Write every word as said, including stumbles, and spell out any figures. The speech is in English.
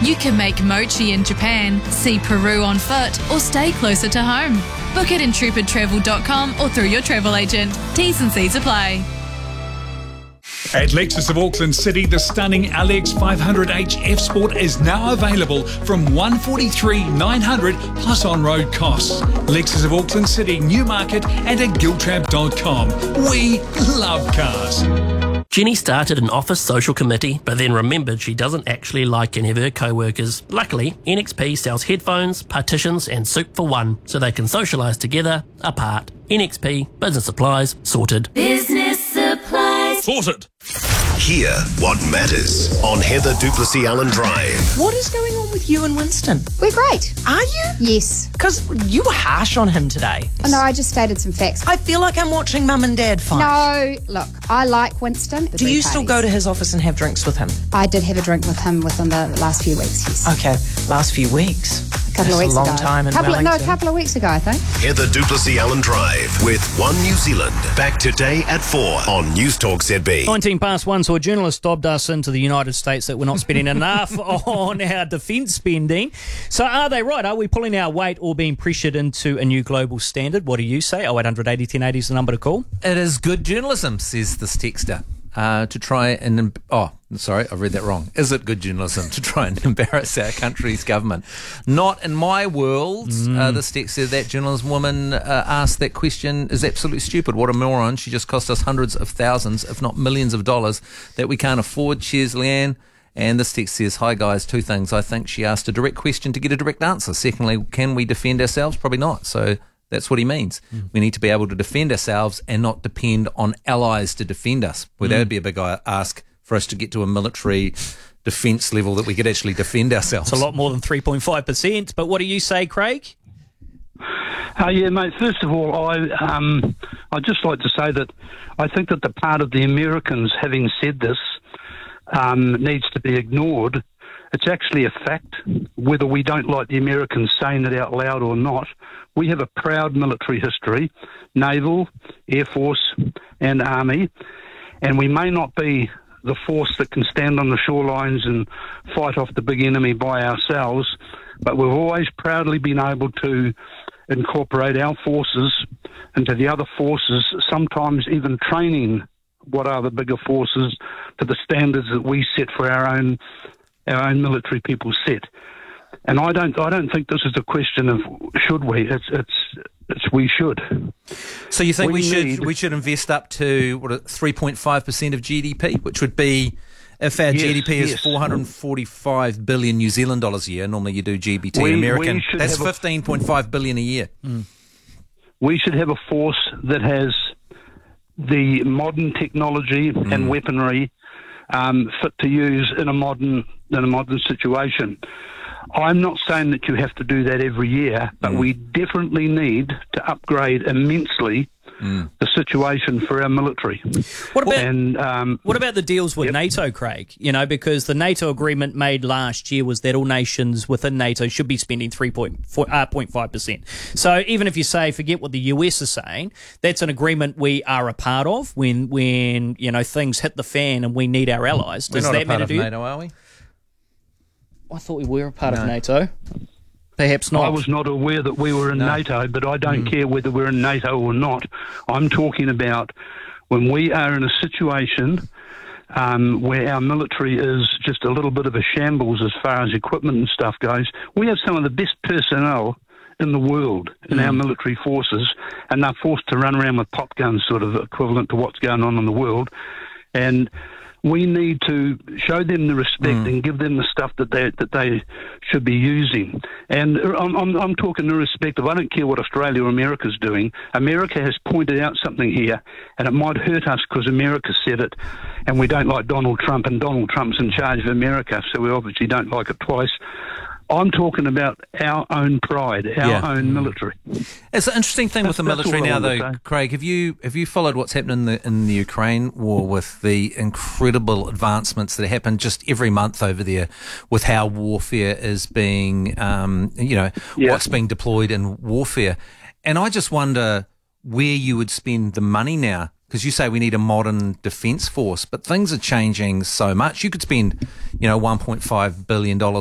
You can make mochi in Japan, see Peru on foot, or stay closer to home. Book it in intrepid travel dot com or through your travel agent. T's and C's apply. At Lexus of Auckland City, the stunning L X five hundred H F Sport is now available from one hundred forty-three thousand nine hundred dollars plus on-road costs. Lexus of Auckland City, Newmarket and at giltrap dot com. We love cars. Jenny started an office social committee, but then remembered she doesn't actually like any of her co-workers. Luckily, N X P sells headphones, partitions and soup for one, so they can socialise together, apart. N X P, business supplies, sorted. Business supplies. Sorted. Hear what matters on Heather Duplessis Allen Drive. What is going on with you and Winston? We're great. Are you? Yes. Because you were harsh on him today. Oh, no, I just stated some facts. I feel like I'm watching Mum and Dad fight. No, look, I like Winston. Do you still go to his office and have drinks with him? I did have a drink with him within the last few weeks, yes. Okay, last few weeks. A couple That's of weeks a long ago. time in couple of, No, a Wellington. couple of weeks ago, I think. Heather Duplessis Allen Drive with One New Zealand. Back today at four on News Talk Z B. nineteen past one, so a journalist dobbed us into the United States that we're not spending enough on our defence spending. So are they right? Are we pulling our weight or being pressured into a new global standard? What do you say? oh eight hundred eighty ten eighty is the number to call. It is good journalism, says this texter, uh, to try and... Oh, sorry, I read that wrong. Is it good journalism to try and embarrass our country's government? Not in my world. Mm. Uh, this texter, that journalist woman uh, asked that question, is absolutely stupid. What a moron. She just cost us hundreds of thousands, if not millions of dollars that we can't afford. Cheers, Leanne. And this text says, hi guys, two things. I think she asked a direct question to get a direct answer. Secondly, can we defend ourselves? Probably not. So that's what he means. Mm. We need to be able to defend ourselves and not depend on allies to defend us. Well, mm. that would be a big ask for us to get to a military defence level that we could actually defend ourselves. It's a lot more than three point five percent. But what do you say, Craig? Uh, yeah, mate, first of all, I, um, I'd just like to say that I think that the part of the Americans having said this um, needs to be ignored. It's actually a fact, whether we don't like the Americans saying it out loud or not. We have a proud military history, naval, air force and army, and we may not be the force that can stand on the shorelines and fight off the big enemy by ourselves, but we've always proudly been able to incorporate our forces into the other forces, sometimes even training what are the bigger forces to the standards that we set for our own our own military people set. And I don't I don't think this is a question of should we. It's it's it's we should. So you think we, we should need, we should invest up to what three point five percent of G D P, which would be, if our yes, G D P is yes. four hundred forty-five billion New Zealand dollars a year, normally you do G B T we, American, we that's have fifteen point five billion a year. Mm. We should have a force that has the modern technology mm. and weaponry um, fit to use in a modern in a modern situation. I'm not saying that you have to do that every year, but mm. we definitely need to upgrade immensely mm. the situation for our military. What about and, um, what about the deals with yep. NATO, Craig? You know, because the NATO agreement made last year was that all nations within NATO should be spending three point five percent. So even if you say forget what the U S is saying, that's an agreement we are a part of. When when you know things hit the fan and we need our allies, does We're not that a part matter of to you? NATO, are we? I thought we were a part no. of NATO. Perhaps not. I was not aware that we were in no. NATO, but I don't mm. care whether we're in NATO or not. I'm talking about when we are in a situation um, where our military is just a little bit of a shambles as far as equipment and stuff goes. We have some of the best personnel in the world in mm. our military forces, and they're forced to run around with pop guns, sort of equivalent to what's going on in the world. And we need to show them the respect mm. and give them the stuff that they that they should be using. And I'm, I'm, I'm talking irrespective. I don't care what Australia or America's doing. America has pointed out something here, and it might hurt us because America said it, and we don't like Donald Trump, and Donald Trump's in charge of America, so we obviously don't like it twice. I'm talking about our own pride, our yeah. own military. It's an interesting thing that's, with the military now, though, Craig. Have you have you followed what's happened in the in the Ukraine war with the incredible advancements that happen just every month over there, with how warfare is being, um, you know, yeah. what's being deployed in warfare, and I just wonder where you would spend the money now. Because you say we need a modern defence force, but things are changing so much. You could spend, you know, one point five billion dollars